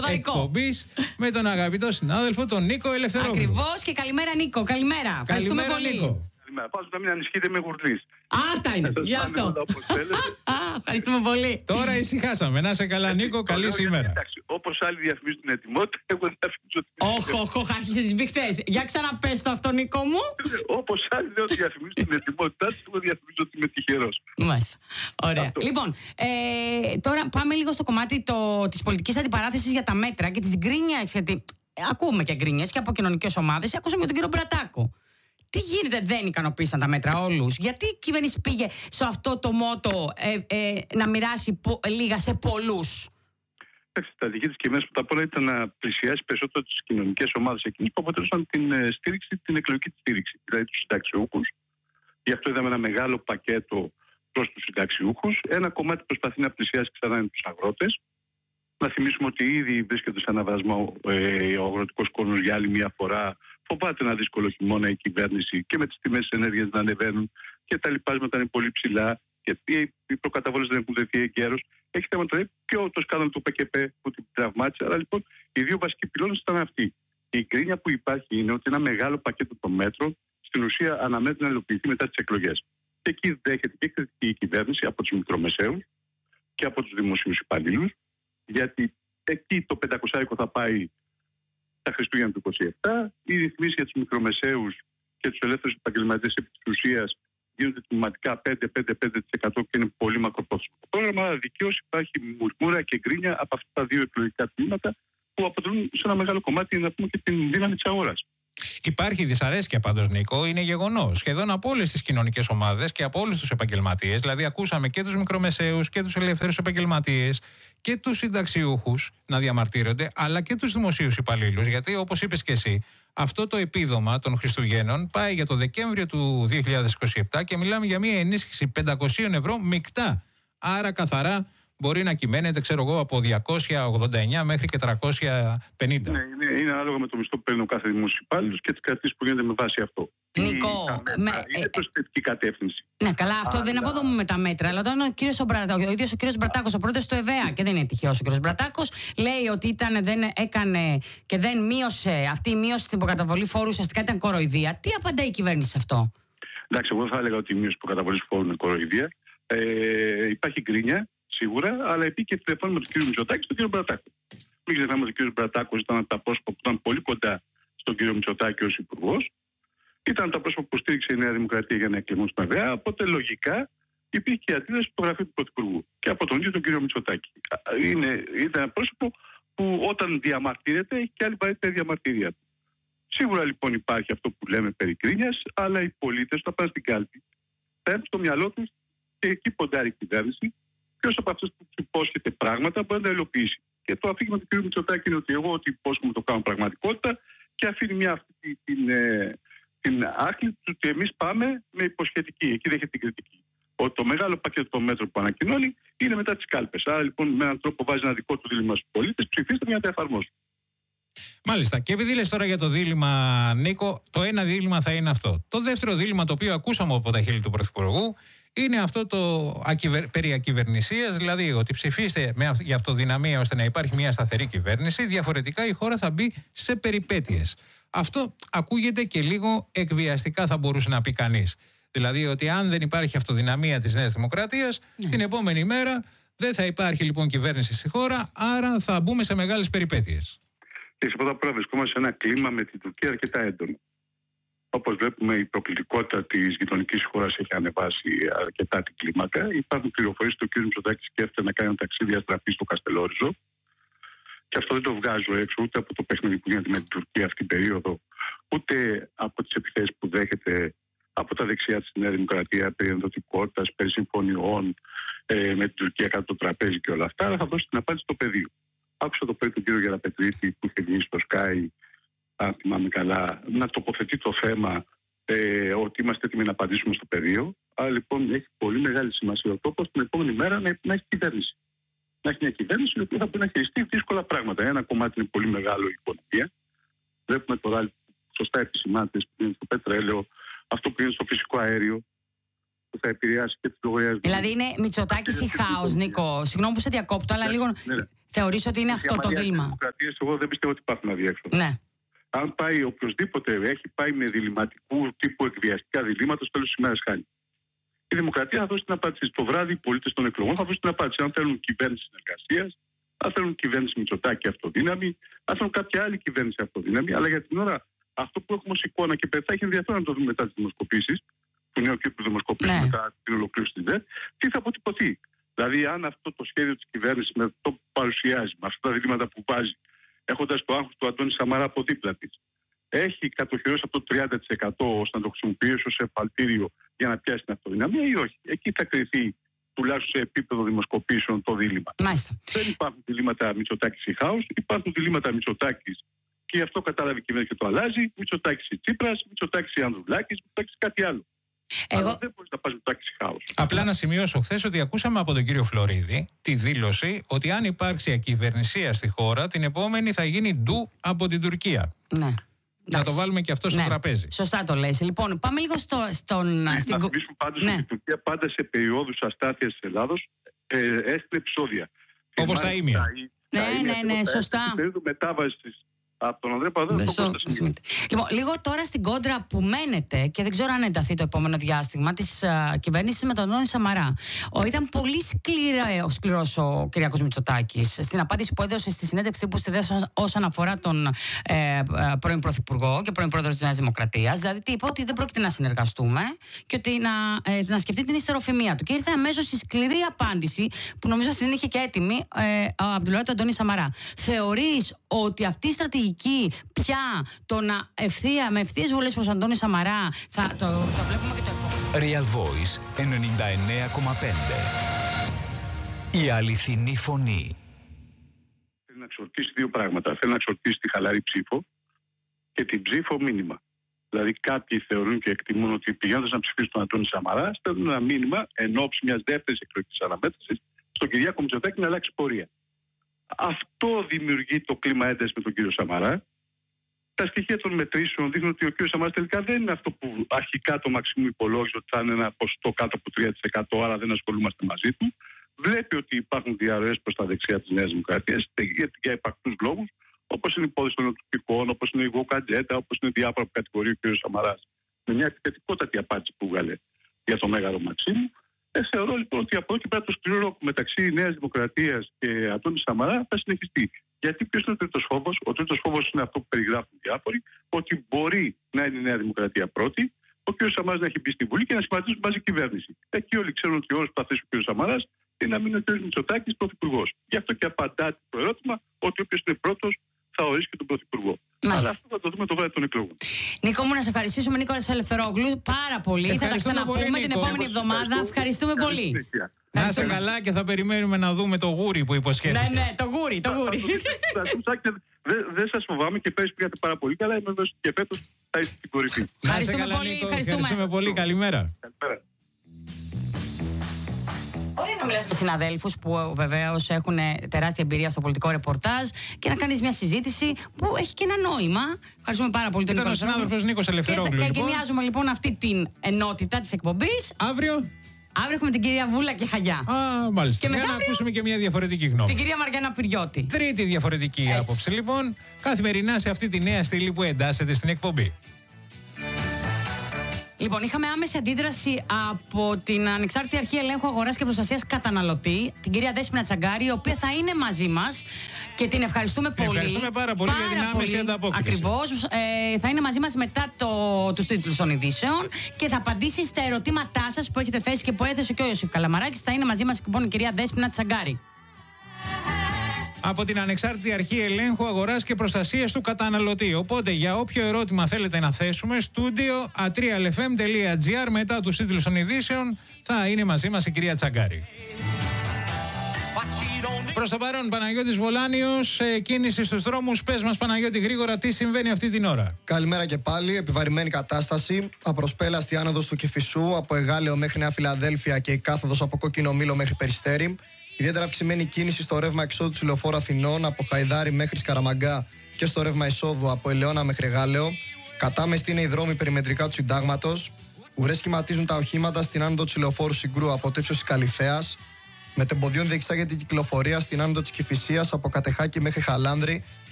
εκπομπής με τον αγαπητό συνάδελφο, τον Νίκο Ελευθερόπουλο. Ακριβώς, και καλημέρα Νίκο, καλημέρα. Ευχαριστούμε πολύ. Νίκο. Πάντως να μην ανησυχείτε, με γουρλής. Αυτά είναι, γι' αυτό. Ευχαριστούμε πολύ. Τώρα ησυχάσαμε. Να σε καλά, Νίκο, καλή σήμερα. Όπως άλλοι διαφημίζουν την ετοιμότητα, εγώ δεν διαφημίζω. Όχι, άρχισε τις μπιχτές. Για ξαναπες το αυτό, Νίκο μου. Όπως άλλοι λέω ότι διαφημίζουν την ετοιμότητά τους, εγώ διαφημίζω ότι είμαι τυχερός. Μάλιστα. Ωραία. Λοιπόν, τώρα πάμε λίγο στο κομμάτι της πολιτικής αντιπαράθεσης για τα μέτρα και της γκρίνιας. Γιατί ακούμε και γκρίνιες και από κοινωνικές ομάδες. Ακούσαμε και τον κύριο Μπρατάκο. Τι γίνεται, δεν ικανοποίησαν τα μέτρα όλους? Γιατί η κυβέρνηση πήγε σε αυτό το μότο να μοιράσει λίγα σε πολλούς? Η στρατηγική της κυβέρνησης πρώτα απ' όλα ήταν να πλησιάσει περισσότερο τις κοινωνικές ομάδες εκείνες που αποτελούσαν την εκλογική της στήριξη, δηλαδή τους συνταξιούχους. Γι' αυτό είδαμε ένα μεγάλο πακέτο προς τους συνταξιούχους. Ένα κομμάτι προσπαθεί να πλησιάσει ξανά τους αγρότες. Να θυμίσουμε ότι ήδη βρίσκεται σε αναβασμό ο αγροτικός κόσμος για άλλη μια φορά. Φοβάται ένα δύσκολο χειμώνα η κυβέρνηση και με τις τιμές της ενέργειας να ανεβαίνουν και τα λοιπάσματα είναι πολύ ψηλά και οι προκαταβόλες δεν έχουν δεθεί εγκαίρως. Έχει θέμα και το σκάνδαλο του ΠΚΠ που την τραυμάτισε. Άρα λοιπόν οι δύο βασικοί πυλώνες ήταν αυτοί. Η γκρίνια που υπάρχει είναι ότι ένα μεγάλο πακέτο των μέτρων στην ουσία αναμένεται να υλοποιηθεί μετά τις εκλογές. Και εκεί δέχεται και κριτική η κυβέρνηση από τους μικρομεσαίους και από τους δημοσίους υπαλλήλους, γιατί εκεί το 500 θα πάει τα Χριστούγεννα του 2027. Οι ρυθμίσεις για τους μικρομεσαίους και τους ελεύθερους επαγγελματίες επί της ουσίας γίνονται τμηματικά 5-5-5% και είναι πολύ μακροπρόθεσμο το πρόγραμμα. Αλλά δικαίως υπάρχει μουρμούρα και γκρίνια από αυτά τα δύο εκλογικά τμήματα που αποτελούν σε ένα μεγάλο κομμάτι, να πούμε, και την δύναμη της αγοράς. Υπάρχει δυσαρέσκεια πάντως, Νίκο, είναι γεγονός. Σχεδόν από όλες τις κοινωνικές ομάδες και από όλους τους επαγγελματίες. Δηλαδή, ακούσαμε και τους μικρομεσαίους και τους ελεύθερους επαγγελματίες και τους συνταξιούχους να διαμαρτύρονται, αλλά και τους δημοσίους υπαλλήλους. Γιατί, όπως είπες και εσύ, αυτό το επίδομα των Χριστουγέννων πάει για το Δεκέμβριο του 2027 και μιλάμε για μια ενίσχυση 500 ευρώ μεικτά. Άρα, καθαρά μπορεί να κυμαίνεται, ξέρω εγώ, από 289 μέχρι και 350. Ναι, είναι ανάλογα με το μισθό που παίρνει ο κάθε δημόσιος υπάλληλος και τις κρατήσεις που γίνονται με βάση αυτό. Νίκο, είναι προς θετική κατεύθυνση. Ναι, καλά, αυτό δεν αποδομούμε τα μέτρα. Αλλά όταν ο ίδιος ο κύριος Μπρατάκος, ο πρόεδρος του ΕΒΕΑ, και δεν είναι τυχαίος ο κύριος Μπρατάκος, λέει ότι δεν έκανε και δεν μείωσε, αυτή η μείωση στην προκαταβολή φόρου ουσιαστικά ήταν κοροϊδία. Τι απαντάει η κυβέρνηση σε αυτό? Εντάξει, εγώ θα έλεγα ότι η μείωση προκαταβολής φόρου είναι κοροϊδία. Υπάρχει γκρίνια, σίγουρα, αλλά υπήρχε και τηλεφώνημα του κ. Μητσοτάκη στον κ. Μπρατάκο. Μην ξεχνάμε ότι ο κ. Μπρατάκος ήταν από τα πρόσωπα που ήταν πολύ κοντά στον κ. Μητσοτάκη ως υπουργός. Ήταν τα πρόσωπα που στήριξε η Νέα Δημοκρατία για να εκλεγούν στην ΕΒΕΑ. Οπότε λογικά υπήρχε και αντίδραση στο γραφείο του Πρωθυπουργού και από τον ίδιο τον κ. Μητσοτάκη. Ήταν ένα πρόσωπο που όταν διαμαρτύρεται έχει και άλλη βαρύτερη διαμαρτυρία του. Σίγουρα λοιπόν υπάρχει αυτό που λέμε περί γκρίνιας, αλλά οι πολίτες όταν πάνε στην κάλπη θα έχουν στο μυαλό τους και εκεί ποντάρει η κυβέρνηση. Ποιος από αυτούς που υπόσχεται πράγματα μπορεί να τα υλοποιήσει. Και το αφήγημα του κ. Μητσοτάκη είναι ότι εγώ ότι υπόσχομαι το κάνω πραγματικότητα και αφήνει μια αυτή την άκρη του ότι εμείς πάμε με υποσχετική. Εκεί δέχεται την κριτική. Ότι το μεγάλο πακέτο των μέτρων που ανακοινώνει είναι μετά τις κάλπες. Άρα λοιπόν με έναν τρόπο βάζει ένα δικό του δίλημμα στους πολίτες, ψηφίστε για να τα εφαρμόσουν. Μάλιστα. Και επειδή λες τώρα για το δίλημμα, Νίκο, το ένα δίλημμα θα είναι αυτό. Το δεύτερο δίλημμα, το οποίο ακούσαμε από τα χείλη του Πρωθυπουργού, είναι αυτό το περί ακυβερνησίας, δηλαδή ότι ψηφίστε για αυτοδυναμία ώστε να υπάρχει μια σταθερή κυβέρνηση, διαφορετικά η χώρα θα μπει σε περιπέτειες. Αυτό ακούγεται και λίγο εκβιαστικά, θα μπορούσε να πει κανείς. Δηλαδή ότι αν δεν υπάρχει αυτοδυναμία της Νέας Δημοκρατίας, την επόμενη μέρα δεν θα υπάρχει λοιπόν κυβέρνηση στη χώρα, άρα θα μπούμε σε μεγάλες περιπέτειες. Και σε πρώτα απ' όλα βρισκόμαστε σε ένα κλίμα με την Τουρκία αρκετά έντονο. Όπως βλέπουμε, η προκλητικότητα της γειτονικής χώρας έχει ανεβάσει αρκετά την κλίμακα. Υπάρχουν πληροφορίες ότι ο κ. Μητσοτάκης σκέφτεται να κάνει ένα ταξίδι αστραπή στο Καστελόριζο. Και αυτό δεν το βγάζω έξω ούτε από το παιχνίδι που γίνεται με την Τουρκία αυτή την περίοδο, ούτε από τις επιθέσεις που δέχεται από τα δεξιά της Νέα Δημοκρατία περί ενδοτικότητας, περί συμφωνιών με την Τουρκία κάτω το τραπέζι και όλα αυτά. Αλλά θα δώσω την απάντηση στο πεδίο. Άκουσα το πρωί του κ. Γεραπετρίτη που είχε βγει στο Sky, αν θυμάμαι καλά, να τοποθετεί το θέμα ότι είμαστε έτοιμοι να απαντήσουμε στο πεδίο. Άρα λοιπόν έχει πολύ μεγάλη σημασία ο τόπος την επόμενη μέρα να έχει κυβέρνηση. Να έχει μια κυβέρνηση η οποία θα μπορεί να χειριστεί δύσκολα πράγματα. Ένα κομμάτι είναι πολύ μεγάλο η οικονομία. Βλέπουμε τώρα σωστά επισημάνσεις που είναι στο πετρέλαιο, αυτό που είναι στο φυσικό αέριο. που θα επηρεάσει και τους λογαριασμούς. Δηλαδή είναι Μητσοτάκης ή χάος, Νίκο? Συγγνώμη που σε διακόπτω, αλλά λίγο. Θεωρείς ότι είναι αυτό το δίλημμα? Δημοκρατίες, εγώ δεν πιστεύω ότι υπάρχουν αδιέξοδα. Ναι. Αν πάει οποιοδήποτε έχει πάει με διλημματικού τύπου εκβιαστικά διλήμματα, στο τέλος της ημέρας χάνει. Η δημοκρατία θα δώσει την απάντηση. Το βράδυ οι πολίτες των εκλογών θα δώσουν την απάντηση. Αν θέλουν κυβέρνηση συνεργασίας, αν θέλουν κυβέρνηση Μητσοτάκη αυτοδύναμη, αν θέλουν κάποια άλλη κυβέρνηση αυτοδύναμη. Αλλά για την ώρα αυτό που έχουμε ως εικόνα και θα έχει ενδιαφέρον να το δούμε μετά τις δημοσκοπήσεις, του νέου κύκλου δημοσκοπήσεων μετά την ολοκλήρωση της ΔΕΤ, τι θα αποτυπωθεί. Δηλαδή, αν αυτό το σχέδιο της κυβέρνησης με αυτό που παρουσιάζει, με αυτά τα διλήμματα που βάζει, έχοντας το άγχος του Αντώνη Σαμαρά από δίπλα της, έχει κατοχυρώσει αυτό το 30% ώστε να το χρησιμοποιήσει ως εφαλτήριο για να πιάσει την αυτοδυναμία ή όχι. Εκεί θα κρυθεί τουλάχιστον σε επίπεδο δημοσκοπήσεων το δίλημμα. Μάλιστα. Δεν υπάρχουν διλήμματα Μητσοτάκης ή χάος, υπάρχουν διλήμματα Μητσοτάκης και γι' αυτό κατάλαβε η κυβέρνηση και το αλλάζει. Μητσοτάκης ή Τσίπρας, Μητσοτάκης ή Ανδρουλάκης, Μητσοτάκης κάτι άλλο. Αλλά δεν μπορεί να πας Μητσοτάκης ή χάος. Απλά να σημειώσω χθες ότι ακούσαμε από τον κύριο Φλωρίδη τη δήλωση ότι αν υπάρξει ακυβερνησία στη χώρα, την επόμενη θα γίνει ντου από την Τουρκία. Ναι. Να το βάλουμε και αυτό στο τραπέζι. Σωστά το λες. Λοιπόν, πάμε λίγο στον. Να θυμίσουμε πάντως ότι η Τουρκία πάντα σε περιόδους αστάθειας της Ελλάδος έστειλε επεισόδια. Όπως τα ήμια. Ναι, σωστά. Περίοδο μετάβασης από τον Ανδρέα Παπαδόπουλο. Λοιπόν, λίγο τώρα στην κόντρα που μένετε και δεν ξέρω αν ενταθεί το επόμενο διάστημα της κυβέρνησης με τον Αντώνη Σαμαρά. Ήταν πολύ σκληρός ο Κυριάκος Μητσοτάκης στην απάντηση που έδωσε στη συνέντευξη τύπου στη ΔΕΣ όσον αφορά τον πρώην Πρωθυπουργό και πρώην Πρόεδρο της Νέας Δημοκρατίας. Δηλαδή, είπε ότι δεν πρόκειται να συνεργαστούμε και ότι να σκεφτεί την ιστεροφημία του. Και ήρθε αμέσως η σκληρή απάντηση που νομίζω ότι την είχε και έτοιμη από την πλευρά του Αντώνη Σαμαρά. Θεωρείς ότι αυτή η στρατηγική πια το να με ευθείες βολές προς Αντώνη Σαμαρά θα βλέπουμε και το επόμενο? Real Voice 99,5. Η αληθινή φωνή. Θέλει να εξορκίσει δύο πράγματα. Θέλει να εξορκίσει τη χαλαρή ψήφο και την ψήφο μήνυμα. Δηλαδή, κάποιοι θεωρούν και εκτιμούν ότι πηγαίνοντας να ψηφίσουν τον Αντώνη Σαμαρά, στέλνουν ένα μήνυμα εν ώψη μιας δεύτερης εκλογικής αναμέτρησης στον Κυριάκο Μητσοτάκη να αλλάξει πορεία. Αυτό δημιουργεί το κλίμα ένταση με τον κύριο Σαμαρά. Τα στοιχεία των μετρήσεων δείχνουν ότι ο κύριος Σαμαράς τελικά δεν είναι αυτό που αρχικά το Μαξίμου υπολόγιζε ότι θα είναι ένα ποσοστό κάτω από 3%, άρα δεν ασχολούμαστε μαζί του. Βλέπει ότι υπάρχουν διαρροές προς τα δεξιά της Νέας Δημοκρατίας για υπαρκτούς λόγους, όπως είναι η υπόθεση των νοτυπικών, όπως είναι η Γοκατζέτα, όπως είναι διάφορα που κατηγορεί ο κύριος Σαμαράς. Με μια επιθετικότατη απάντηση που βγάλε για το Μέγαρο Μαξίμου. Θεωρώ λοιπόν ότι από εδώ και πέρα το σκληρό ρόκο μεταξύ Νέας Δημοκρατίας και Αντώνη Σαμαρά θα συνεχιστεί. Γιατί ποιος είναι ο τρίτος φόβος? Ο τρίτος φόβος είναι αυτό που περιγράφουν διάφοροι, ότι μπορεί να είναι η Νέα Δημοκρατία πρώτη, ο κ. Σαμαράς να έχει μπει στη Βουλή και να σχηματίσουν μαζί κυβέρνηση. Εκεί όλοι ξέρουν ότι ο όρος που θα θέσει ο κ. Σαμαράς είναι να μείνει ο κ. Μητσοτάκης πρωθυπουργός. Γι' αυτό και απαντάτε το ερώτημα ότι όποιος είναι πρώτος θα ορίσει και τον πρωθυπουργό. Αλλά αυτό θα το δούμε το βράδυ των εκλογών. Νίκο μου, να σε ευχαριστήσουμε, Νίκο Ελευθερόγλου, πάρα πολύ. Θα τα ξαναπούμε την επόμενη εβδομάδα. Ευχαριστούμε πολύ. Να είσαι καλά και θα περιμένουμε να δούμε το γούρι που υποσχέθηκες. Ναι, το γούρι. Δεν σας φοβάμαι και πέρυσι πήγατε πάρα πολύ καλά. Είμαι βέβαιος και φέτος θα είστε στην κορυφή. Ευχαριστούμε πολύ. Καλημέρα. Ωραία να μιλάς με συναδέλφους που βεβαίως έχουν τεράστια εμπειρία στο πολιτικό ρεπορτάζ και να κάνεις μια συζήτηση που έχει και ένα νόημα. Ευχαριστούμε πάρα πολύ τον Νίκο. Ήταν ο συνάδελφος Νίκος Ελευθερόγλου. Και εγκαινιάζουμε λοιπόν αυτή την ενότητα της εκπομπής. Αύριο έχουμε την κυρία Βούλα και Χαγιά. Μάλιστα. Και για να ακούσουμε και μια διαφορετική γνώμη. Την κυρία Μαριάννα Πυριώτη. Τρίτη διαφορετική άποψη λοιπόν. Καθημερινά σε αυτή τη νέα στήλη που εντάσσεται στην εκπομπή. Λοιπόν, είχαμε άμεση αντίδραση από την Ανεξάρτητη Αρχή Ελέγχου Αγοράς και Προστασίας Καταναλωτή, την κυρία Δέσποινα Τσαγκάρη, η οποία θα είναι μαζί μας και την ευχαριστούμε πολύ. Ευχαριστούμε πάρα πολύ για την άμεση ανταπόκριση. Ακριβώς. Θα είναι μαζί μας μετά τους τίτλους των ειδήσεων και θα απαντήσει στα ερωτήματά σας που έχετε θέσει και που έθεσε και ο Ιωσήφ Καλαμαράκης. Θα είναι μαζί μας λοιπόν η κυρία Δέσποινα Τσαγκάρη. Από την Ανεξάρτητη Αρχή Ελέγχου Αγοράς και Προστασίας του Καταναλωτή. Οπότε για όποιο ερώτημα θέλετε να θέσουμε, στούντιο atrialfm.gr, μετά τους τίτλους των ειδήσεων θα είναι μαζί μας η κυρία Τσαγκάρη. Προς το παρόν, Παναγιώτης Βολάνιος, κίνηση στους δρόμους. Πες μας, Παναγιώτη, γρήγορα τι συμβαίνει αυτή την ώρα. Καλημέρα και πάλι. Επιβαρημένη κατάσταση. Απροσπέλαστη άνοδος του Κηφισού από Εγάλεο μέχρι Νέα Φιλαδέλφια και η κάθοδος από Κόκκινο Μήλο μέχρι Περιστέρι. Ιδιαίτερα αυξημένη κίνηση στο ρεύμα εξόδου του Λεωφόρου Αθηνών από Χαϊδάρι μέχρι Σκαραμαγκά και στο ρεύμα εισόδου από Ελαιώνα μέχρι Εγάλεο. Κατάμεστη είναι οι δρόμοι περιμετρικά του Συντάγματος. Ουρές σχηματίζουν τα οχήματα στην άνοδο της Λεωφόρου Συγκρού από το ύψος της Καλιθέας. Μετεμποδίων διεξάγεται η κυκλοφορία στην άνοδο της Κηφισίας από Κατεχάκη μέχρι Χαλάνδρη